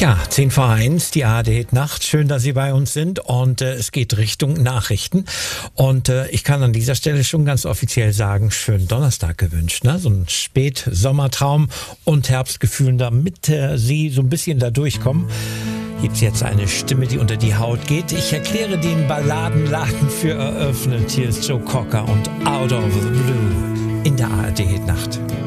Ja, 10 vor 1, die ARD-Nacht. Schön, dass Sie bei uns sind und es geht Richtung Nachrichten. Und ich kann an dieser Stelle schon ganz offiziell sagen, schönen Donnerstag gewünscht. Ne? So ein Spätsommertraum und Herbstgefühlen, damit Sie so ein bisschen da durchkommen. Gibt's jetzt eine Stimme, die unter die Haut geht. Ich erkläre den Balladenladen für eröffnet. Hier ist Joe Cocker und Out of the Blue in der ARD-Nacht.